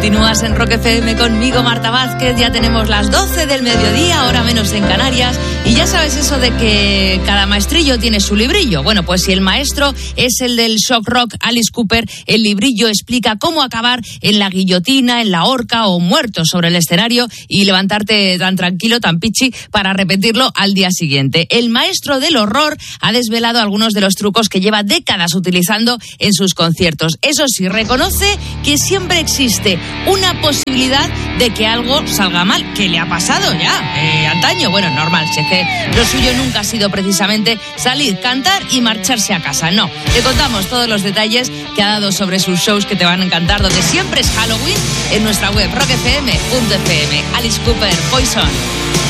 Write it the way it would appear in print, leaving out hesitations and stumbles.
Continúas en Rock FM conmigo, Marta Vázquez. Ya tenemos las 12 del mediodía, hora menos en Canarias. Y ya sabes eso de que cada maestrillo tiene su librillo. Bueno, pues si el maestro es el del shock rock, Alice Cooper, el librillo explica cómo acabar en la guillotina, en la horca o muerto sobre el escenario y levantarte tan tranquilo, tan pichi, para repetirlo al día siguiente. El maestro del horror ha desvelado algunos de los trucos que lleva décadas utilizando en sus conciertos. Eso sí, reconoce que siempre existe una posibilidad de que algo salga mal. ¿Qué le ha pasado ya? Antaño, bueno, normal, si es que lo suyo nunca ha sido precisamente salir, cantar y marcharse a casa. No, te contamos todos los detalles que ha dado sobre sus shows que te van a encantar, donde siempre es Halloween, en nuestra web rockfm.fm. Alice Cooper, Poison.